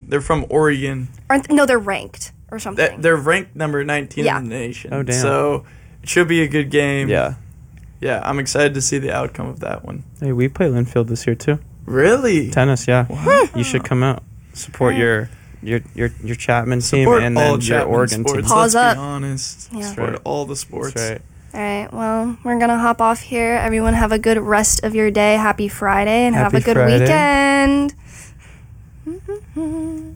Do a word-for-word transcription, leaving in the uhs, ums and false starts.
They're from Oregon. Aren't no, they're ranked or something. Th- they're ranked number nineteen Yeah. in the nation. Oh, damn. So it should be a good game. Yeah. Yeah, I'm excited to see the outcome of that one. Hey, we play Linfield this year too. Really? Tennis, yeah. Wow. You should come out. Support your your your your Chapman Support team and all then your Chapman Oregon sports. team. Pause Let's up. be honest. Yeah. Support right. all the sports. That's right. All right, well, we're going to hop off here. Everyone have a good rest of your day. Happy Friday, and have Happy a good Friday. weekend.